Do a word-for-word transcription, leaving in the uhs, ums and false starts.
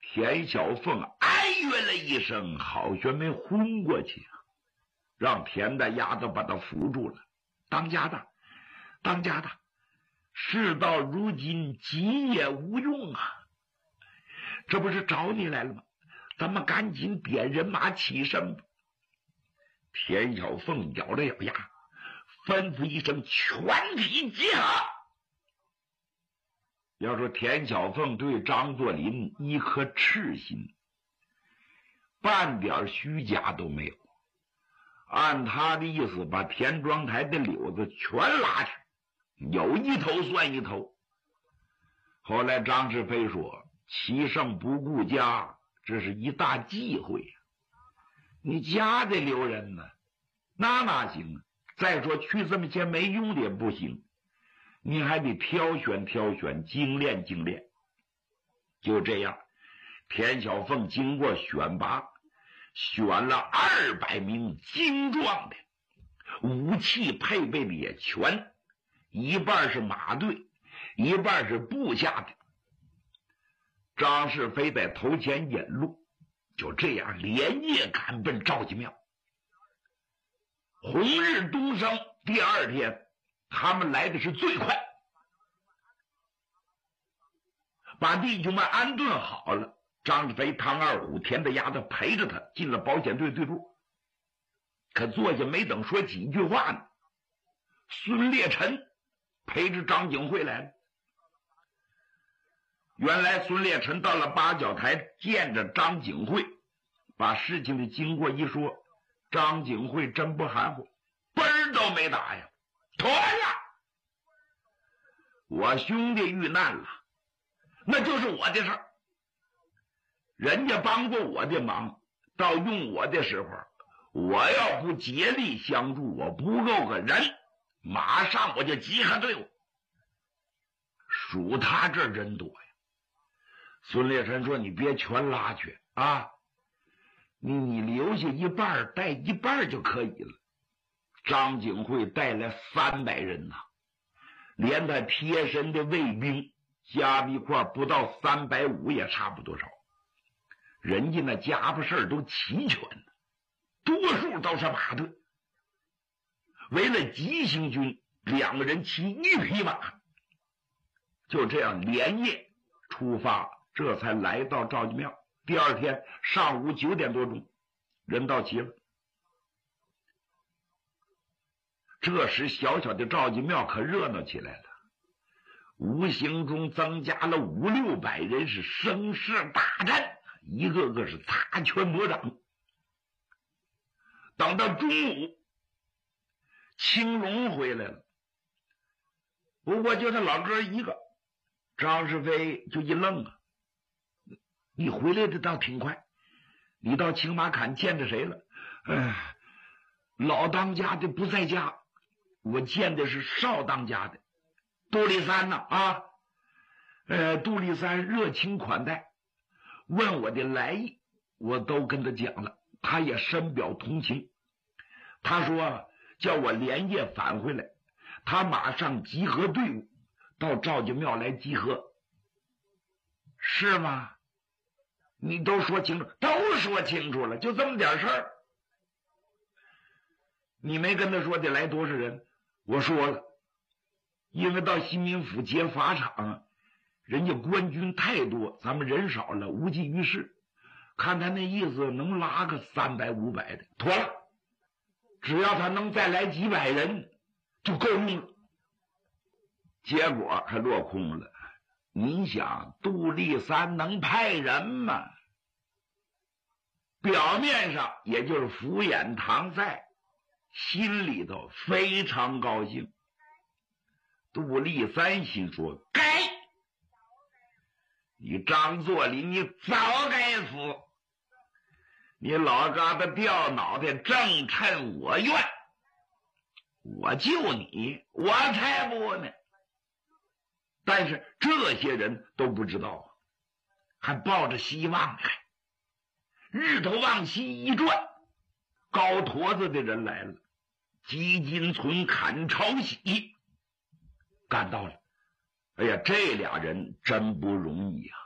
田小凤哎呦了一声，好悬没昏过去，让田大丫头把他扶住了。当家的，当家的，事到如今急也无用啊，这不是找你来了吗？咱们赶紧点人马起身吧。田小凤咬了咬牙，吩咐一声，全体集合。要说田小凤对张作霖一颗赤心，半点虚假都没有，按他的意思把田庄台的柳子全拉去，有一头算一头。后来张世飞说，欺胜不顾家，这是一大忌讳呀、啊。你家得留人呢，那哪行啊？再说去这么些没用的也不行，你还得挑选挑选，精炼精炼。就这样，田小凤经过选拔，选了二百名精壮的，武器配备的也全，一半是马队，一半是部下的。张世飞在头前引路，就这样连夜赶奔赵家庙。红日东升，第二天他们来的是最快，把弟兄们安顿好了。张世飞、唐二虎、田大丫头陪着他进了保险队队住，可坐下没等说几句话呢，孙烈臣陪着张景惠来了。原来孙烈臣到了八角台，见着张景惠，把事情的经过一说，张景惠真不含糊，嘣儿都没打呀，妥了，我兄弟遇难了，那就是我的事儿，人家帮过我的忙，到用我的时候，我要不竭力相助，我不够个人，马上我就集合队伍。数他这人多呀。孙烈臣说，你别全拉去啊，你你留下一半，带一半就可以了。张景惠带来三百人呐、啊，连他贴身的卫兵加一块不到三百五也差不多少。人家那家伙事儿都齐全了，多数都是马队。为了急行军，两个人骑一匹马，就这样连夜出发，这才来到赵家庙。第二天上午九点多钟，人到齐了。这时小小的赵家庙可热闹起来了，无形中增加了五六百人，是声势大振，一个个是擦拳拨掌。等到中午，青龙回来了，不过就他老哥一个。张世飞就一愣啊，你回来的倒挺快，你到青马坎见着谁了？哎，老当家的不在家，我见的是少当家的杜立三呢啊。呃，杜立三热情款待，问我的来意，我都跟他讲了，他也深表同情。他说叫我连夜返回来，他马上集合队伍到赵家庙来集合。是吗？你都说清楚，都说清楚了，就这么点事儿。你没跟他说得来多少人？我说了，因为到新民府劫法场，人家官军太多，咱们人少了，无济于事。看他那意思，能拉个三百五百的，妥了。只要他能再来几百人，就够用了。结果还落空了。你想，杜立三能派人吗？表面上也就是敷衍搪塞，心里头非常高兴。杜立三心说，该你张作霖，你早该死，你老疙瘩掉脑袋，正趁我愿，我救你，我才不呢。但是这些人都不知道，还抱着希望。日头往西一转，高坨子的人来了，吉金存、砍朝喜赶到了。哎呀，这俩人真不容易啊！